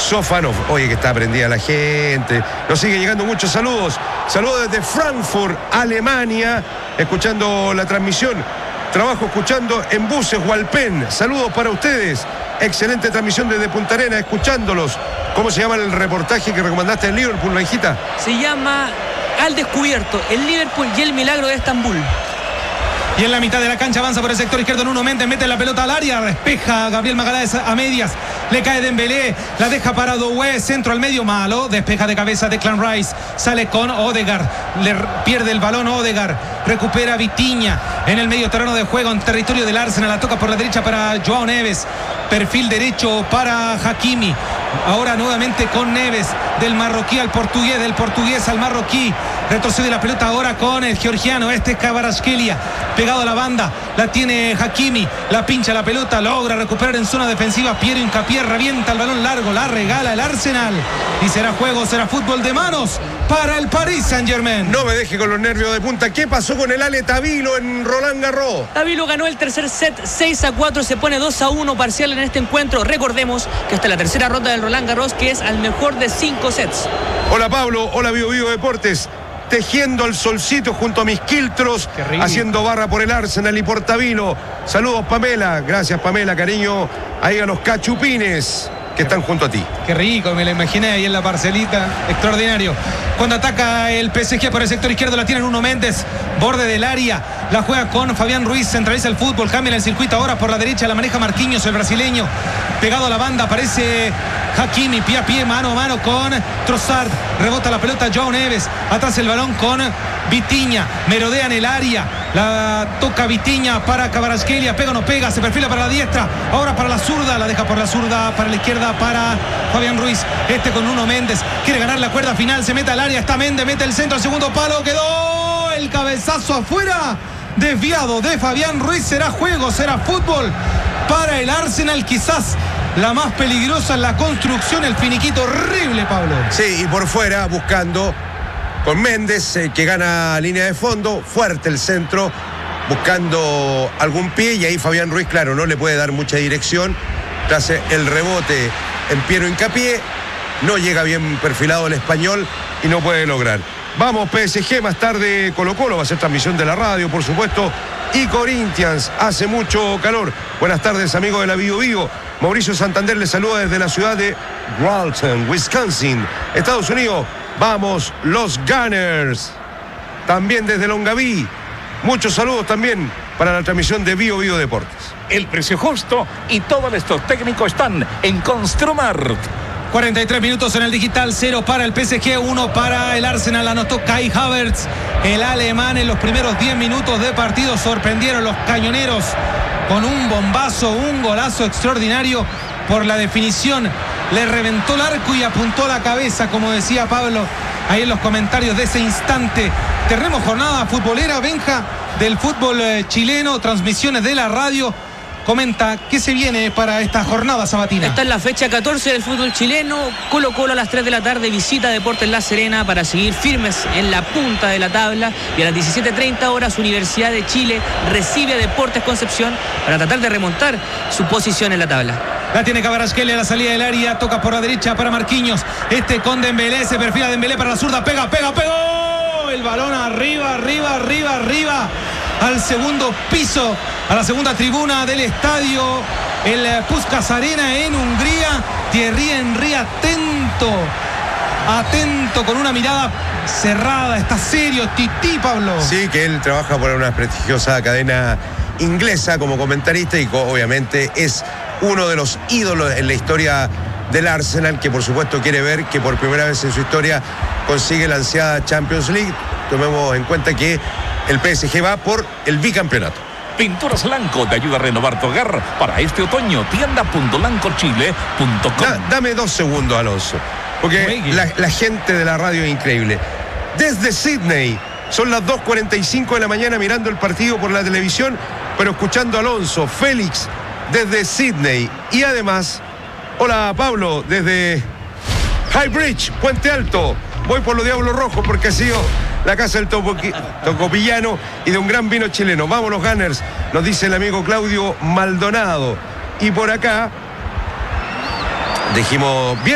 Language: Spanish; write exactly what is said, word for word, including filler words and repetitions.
Sofanov. Oye, que está prendida la gente. Nos sigue llegando muchos saludos. Saludos desde Frankfurt, Alemania, escuchando la transmisión. Trabajo escuchando en buses Hualpén. Saludos para ustedes. Excelente transmisión desde Punta Arenas, escuchándolos. ¿Cómo se llama el reportaje que recomendaste en Liverpool, la hijita? Se llama Al Descubierto, el Liverpool y el milagro de Estambul. Y en la mitad de la cancha avanza por el sector izquierdo Nuno Méndez, mete la pelota al área, despeja Gabriel Magalhães a medias, le cae Dembélé, la deja para Doué, centro al medio, malo, despeja de cabeza Declan Rice, sale con Odegaard, le pierde el balón Odegaard, recupera Vitinha en el medio terreno de juego en territorio del Arsenal, la toca por la derecha para Joao Neves, perfil derecho para Hakimi, ahora nuevamente con Neves, del marroquí al portugués, del portugués al marroquí, retrocede la pelota ahora con el georgiano, este es Kvaratskhelia, pegado a la banda, la tiene Hakimi, la pincha la pelota, logra recuperar en zona defensiva, Piero Hincapié, revienta el balón largo, la regala el Arsenal, y será juego, será fútbol de manos para el Paris Saint-Germain. No me deje con los nervios de punta. ¿Qué pasó con el Ale Tavilo en Roland Garros? Tavilo ganó el tercer set seis a cuatro, se pone dos a uno parcial en este encuentro. Recordemos que esta es la tercera ronda del Roland Garros, que es al mejor de cinco sets. Hola Pablo, hola Bio Bio Deportes. Tejiendo el solcito junto a mis quiltros, haciendo barra por el Arsenal y por Tavilo. Saludos Pamela, gracias Pamela, cariño ahí a los cachupines que están junto a ti. Qué rico, me la imaginé ahí en la parcelita, extraordinario. Cuando ataca el P S G por el sector izquierdo, la tiene Nuno Méndez, borde del área, la juega con Fabián Ruiz, centraliza el fútbol, cambia el circuito ahora por la derecha, la maneja Marquinhos, el brasileño, pegado a la banda, aparece Hakimi, pie a pie, mano a mano con Trossard, rebota la pelota Joao Neves, atrás el balón con Vitinha, merodea en el área, la toca Vitinha para Kvaratskhelia, pega o no pega, se perfila para la diestra, ahora para la zurda, la deja por la zurda, para la izquierda para Fabián Ruiz, este con Nuno Méndez, quiere ganar la cuerda final, se mete al área, está Méndez, mete el centro al segundo palo, quedó el cabezazo afuera, desviado de Fabián Ruiz, será juego, será fútbol para el Arsenal, quizás la más peligrosa en la construcción, el finiquito horrible, Pablo. Sí, y por fuera buscando con Méndez, eh, que gana línea de fondo, fuerte el centro, buscando algún pie, y ahí Fabián Ruiz, claro, no le puede dar mucha dirección, hace el rebote en Piero Hincapié, no llega bien perfilado el español y no puede lograr. Vamos P S G, más tarde Colo Colo, va a ser transmisión de la radio, por supuesto, y Corinthians, hace mucho calor. Buenas tardes, amigos de la Bio Bio. Mauricio Santander les saluda desde la ciudad de Walton, Wisconsin, Estados Unidos. Vamos, los Gunners. También desde Longaví. Muchos saludos también para la transmisión de Bio Bio Deportes. El precio justo y todo estos técnicos están en Construmart. cuarenta y tres minutos en el digital, cero para el P S G, uno para el Arsenal, anotó Kai Havertz, el alemán en los primeros diez minutos de partido, sorprendieron los cañoneros con un bombazo, un golazo extraordinario por la definición, le reventó el arco y apuntó la cabeza, como decía Pablo ahí en los comentarios de ese instante. Tenemos jornada futbolera, Benja, del fútbol chileno, transmisiones de la radio. Comenta qué se viene para esta jornada sabatina. Esta es la fecha catorce del fútbol chileno. Colo Colo a las tres de la tarde visita Deportes La Serena para seguir firmes en la punta de la tabla. Y a las diecisiete treinta horas Universidad de Chile recibe a Deportes Concepción para tratar de remontar su posición en la tabla. La tiene Kvaratskhelia a la salida del área, toca por la derecha para Marquinhos. Este con Dembélé, se perfila Dembélé para la zurda, pega, pega, pegó. El balón arriba, arriba, arriba, arriba. Al segundo piso, a la segunda tribuna del estadio, el Puskás Arena en Hungría. Thierry Henry atento, atento con una mirada cerrada, está serio, Tití, Pablo. Sí, que él trabaja por una prestigiosa cadena inglesa como comentarista y obviamente es uno de los ídolos en la historia del Arsenal, que por supuesto quiere ver que por primera vez en su historia consigue la ansiada Champions League. Tomemos en cuenta que el P S G va por el bicampeonato. Pinturas Lanco te ayuda a renovar tu hogar para este otoño. tienda punto lanco chile punto com. Da, dame dos segundos, Alonso, porque la, la gente de la radio es increíble. Desde Sydney, son las dos cuarenta y cinco de la mañana mirando el partido por la televisión, pero escuchando a Alonso, Félix, desde Sydney. Y además, hola Pablo, desde High Bridge, Puente Alto. Voy por los Diablos Rojos porque ha sido la casa del tocopillano y de un gran vino chileno. Vamos los Gunners, nos dice el amigo Claudio Maldonado. Y por acá dijimos bien.